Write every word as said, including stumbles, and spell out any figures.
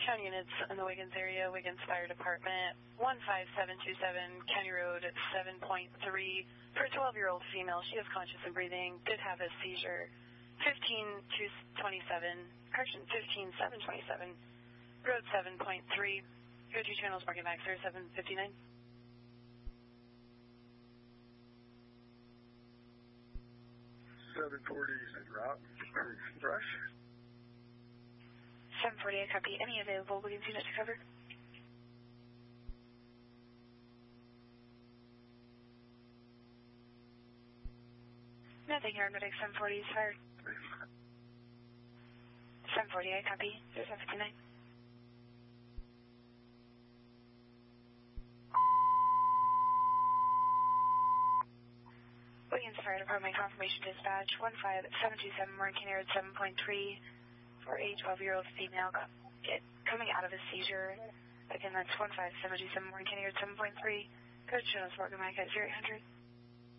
County units in the Wiggins area, Wiggins Fire Department, one five seven two seven, County Road seven point three, for a twelve-year-old female. She is conscious and breathing, did have a seizure. fifteen two twenty-seven, correction, fifteen seven twenty-seven, Road seven point three, go to channels, marking back zero seven fifty-nine. seven forty, you said route, brush. seven forty, I copy. Any available Wiggins unit to cover? Nothing here, I'm seven forty is fired. seven forty, I copy. zero seven fifty-nine. Wiggins Fire Department confirmation dispatch one five seven two seven, Warren County Road seven point three for a twelve-year-old female got it coming out of a seizure. Again, that's one five seven two seven, Warren County Road seven point three. Go to Jonas Morgan Mike at zero eight hundred.